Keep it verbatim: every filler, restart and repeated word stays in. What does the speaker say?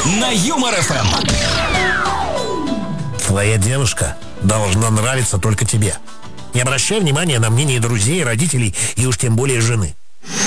на Юмор эф эм. Твоя девушка должна нравиться только тебе. Не обращай внимания на мнение друзей, родителей и уж тем более жены.